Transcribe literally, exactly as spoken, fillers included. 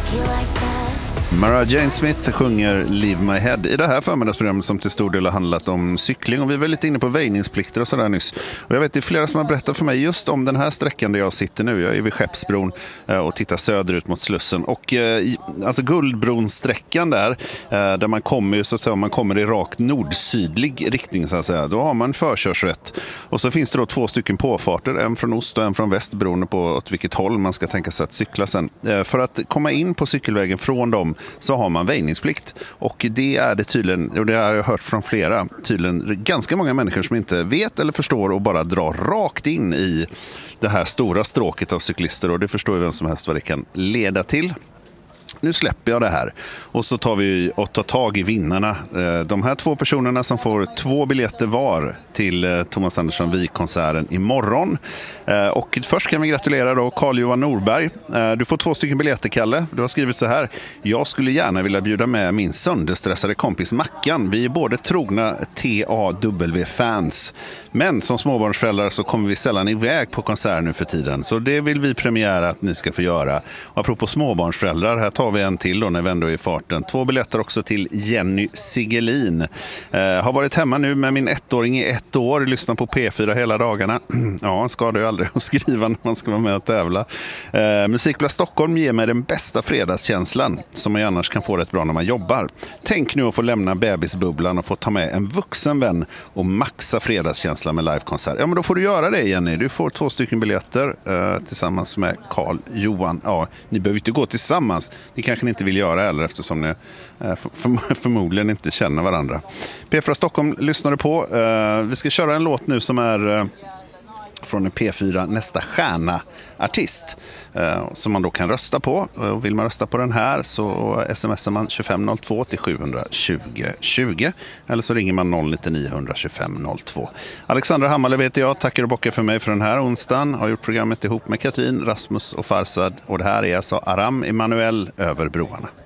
Mara Jane Smith sjunger Leave My Head i det här förmiddagsprogrammet som till stor del har handlat om cykling. Och vi var lite inne på väjningsplikter och sådär nyss. Och jag vet det är flera som har berättat för mig just om den här sträckan där jag sitter nu. Jag är vid Skeppsbron och tittar söderut mot Slussen. Och alltså Guldbron-sträckan där, där man kommer, så att säga, man kommer i rakt nordsydlig riktning så att säga. Då har man förkörsrätt. Och så finns det då två stycken påfarter, en från ost och en från väst, beroende på åt vilket håll man ska tänka sig att cykla sen. För att komma in på cykelvägen från dem så har man väjningsplikt. Och det är det tydligen, och det har jag hört från flera, tydligen ganska många människor som inte vet eller förstår och bara drar rakt in i det här stora stråket av cyklister. Och det förstår ju vem som helst vad det kan leda till. Nu släpper jag det här och så tar vi och tar tag i vinnarna. De här två personerna som får två biljetter var till Thomas Andersson Wijk-konserten imorgon. Och först kan vi gratulera då Carl-Johan Norberg. Du får två stycken biljetter, Kalle. Du har skrivit så här: jag skulle gärna vilja bjuda med min sönderstressade kompis Mackan. Vi är både trogna T A W-fans. Men som småbarnsföräldrar så kommer vi sällan iväg på konsert nu för tiden. Så det vill vi premiära att ni ska få göra. Och apropå småbarnsföräldrar, här tar vi en till då när vi ändå är i farten. Två biljetter också till Jenny Sigelin. Eh, har varit hemma nu med min ettåring i ett år. Lyssnar på P fyra hela dagarna. Ja, han ska ju aldrig skriva när man ska vara med och tävla. Eh, Musikplats Stockholm ger mig den bästa fredagskänslan som man annars kan få rätt bra när man jobbar. Tänk nu att få lämna bebisbubblan och få ta med en vuxen vän och maxa fredagskänslan med livekonsert. Ja, men då får du göra det, Jenny. Du får två stycken biljetter eh, tillsammans med Carl Johan. Ja, ni behöver inte gå tillsammans. Ni kanske inte vill göra heller eftersom ni eh, för, förmodligen inte känner varandra. P fyra Stockholm lyssnar du på. Eh, vi ska köra en låt nu som är eh, från en P fyra nästa stjärna-artist eh, som man då kan rösta på. Och vill man rösta på den här så smsar man tjugofem noll två till sju tjugo tjugo eller så ringer man noll nio nio tjugofem noll två. Alexandra Hammarle vet jag, tackar och bockar för mig för den här onsdagen. Har gjort programmet ihop med Katrin, Rasmus och Farsad. Och det här är alltså Aram Emanuel över broarna.